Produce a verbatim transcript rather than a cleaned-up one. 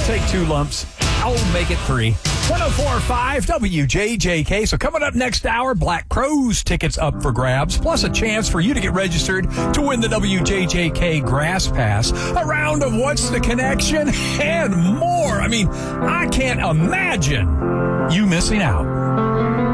take two lumps. Oh, make it three. one oh four point five W J J K. So coming up next hour, Black Crowes tickets up for grabs, plus a chance for you to get registered to win the W J J K Grass Pass, a round of What's the Connection, and more. I mean, I can't imagine you missing out.